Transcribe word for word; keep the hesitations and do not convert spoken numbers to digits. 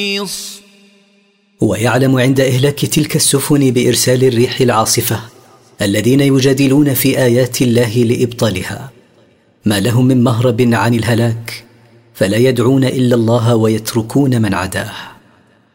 ويعلم عند إهلاك تلك السفن بإرسال الريح العاصفة الذين يجادلون في آيات الله لإبطالها ما لهم من مهرب عن الهلاك، فلا يدعون إلا الله ويتركون من عداه.